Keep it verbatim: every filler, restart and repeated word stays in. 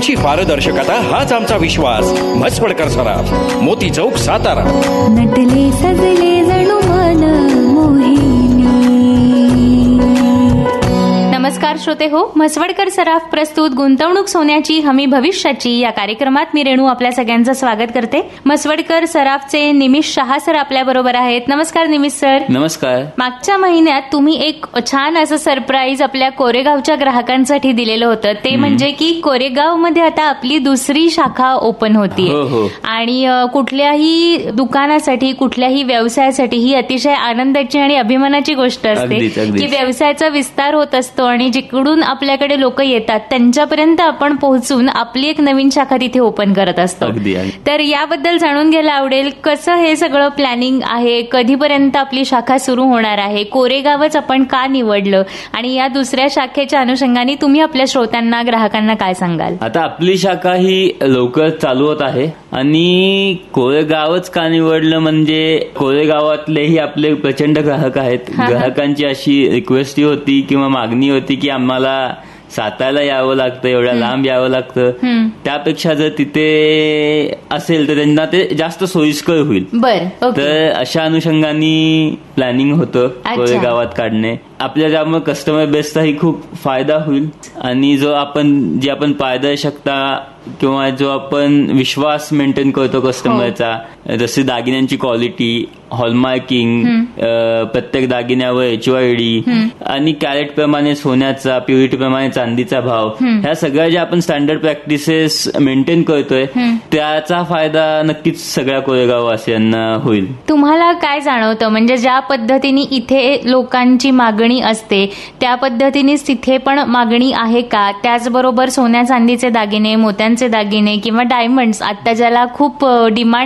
आमची पारदर्शकता हाच आमचा विश्वास. म्हसवडकर सराफ, मोती चौक, सातारा. नटले सजले जणू मन मोहिनी. नमस्कार श्रोते हो, म्हसवडकर सराफ प्रस्तुत गुंतवणूक सोन्याची हमी भविष्याची या कार्यक्रमात मी रेणू आपल्या सगळ्यांचं स्वागत करते. म्हसवडकर सराफचे निमिष शहा सर आपल्या बरोबर आहेत. नमस्कार निमिष सर. नमस्कार. मागच्या महिन्यात तुम्ही एक छान असं सरप्राईज आपल्या कोरेगावच्या ग्राहकांसाठी दिलेलं होतं. ते म्हणजे की कोरेगाव मध्ये आता आपली दुसरी शाखा ओपन होतीये आणि कुठल्याही दुकानासाठी कुठल्याही व्यवसायासाठी ही अतिशय आनंदाची आणि अभिमानाची गोष्ट असते की व्यवसायाचा विस्तार होत असतो आणि जिकडून आपल्याकडे लोक येतात त्यांच्यापर्यंत आपण पोहोचून आपली एक नवीन शाखा तिथे ओपन करत असतो. तर याबद्दल जाणून घ्यायला आवडेल, कसं हे सगळं प्लॅनिंग आहे, कधीपर्यंत आपली शाखा सुरू होणार आहे, कोरेगावच आपण का निवडलं आणि या दुसऱ्या शाखेच्या अनुषंगाने तुम्ही आपल्या श्रोत्यांना ग्राहकांना काय सांगाल? आता आपली शाखा ही लवकर चालू होत आहे आणि कोरेगावच का निवडलं म्हणजे कोरेगावातलेही आपले प्रचंड ग्राहक आहेत. ग्राहकांची अशी रिक्वेस्ट होती किंवा मागणी होती की आम्हाला साताऱ्याला यावं लागतं, एवढ्या लांब यावं लागतं, त्यापेक्षा जर तिथे असेल तर त्यांना ते जास्त सोयीस्कर होईल. तर अशा अनुषंगाने प्लॅनिंग होतं कोरेगावात काढणे. आपल्या त्यामुळे कस्टमर बेसचाही खूप फायदा होईल आणि जो आपण जी आपण पारदर्शकता किंवा जो आपण विश्वास मेंटेन करतो कस्टमरचा, जसे दागिन्यांची क्वालिटी, हॉलमार्किंग, प्रत्येक दागिन्यावर एचओआयडी आणि कॅरेट प्रमाणे सोन्याचा, प्युरिटी प्रमाणे चांदीचा भाव, ह्या सगळ्या ज्या आपण स्टँडर्ड प्रॅक्टिसेस मेंटेन करतोय त्याचा फायदा नक्कीच सगळ्या कोरेगाववासियांना होईल. तुम्हाला काय जाणवतं, म्हणजे ज्या पद्धतीने इथे लोकांची मागणी असते त्या पद्धतीनेच तिथे पण मागणी आहे का? त्याचबरोबर सोन्या चांदीचे दागिने, मोत्यांचे दागिने किंवा डायमंड्स आता ज्याला खूप डिमांड